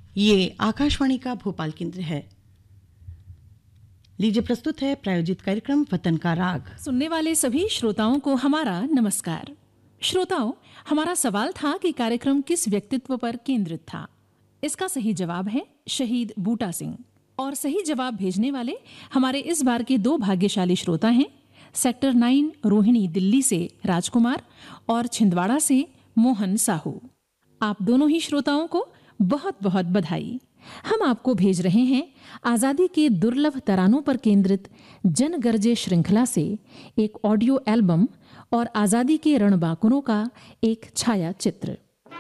ये आकाशवाणी का भोपाल केंद्र है। लीजिए प्रस्तुत है प्रायोजित कार्यक्रम वतन का राग। सुनने वाले सभी श्रोताओं को हमारा नमस्कार। श्रोताओं, हमारा सवाल था कि कार्यक्रम किस व्यक्तित्व पर केंद्रित था। इसका सही जवाब है शहीद बूटा सिंह। और सही जवाब भेजने वाले हमारे इस बार के 2 भाग्यशाली श्रोता हैं। सेक्टर 9 रोहिणी दिल्ली से राजकुमार और छिंदवाड़ा से मोहन साहू। आप दोनों ही श्रोताओं को बहुत बहुत बधाई। हम आपको भेज रहे हैं आजादी के दुर्लभ तरानों पर केंद्रित जन गर्जे श्रृंखला से एक ऑडियो एल्बम और आजादी के रणबांकुरों का एक छाया चित्र।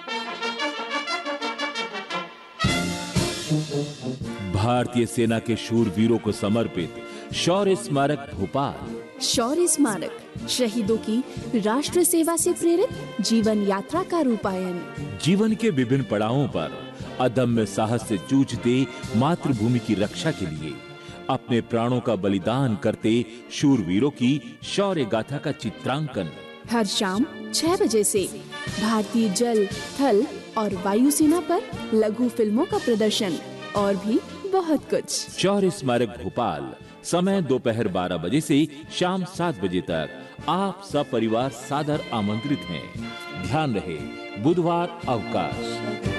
भारतीय सेना के शूरवीरों को समर्पित शौर्य स्मारक भोपाल। शौर्य स्मारक शहीदों की राष्ट्र सेवा से प्रेरित जीवन यात्रा का रूपायन। जीवन के विभिन्न पड़ावों पर अदम्य साहस से जूझते मातृभूमि की रक्षा के लिए अपने प्राणों का बलिदान करते शूरवीरों की शौर्य गाथा का चित्रांकन। हर शाम 6 बजे से भारतीय जल, थल और वायुसेना पर लघु फिल्मों का प्रदर्शन और भी बहुत कुछ। शौर्य स्मारक भोपाल, समय दोपहर 12 बजे से शाम 7 बजे तक। आप सब परिवार सादर आमंत्रित हैं। ध्यान रहे, बुधवार अवकाश।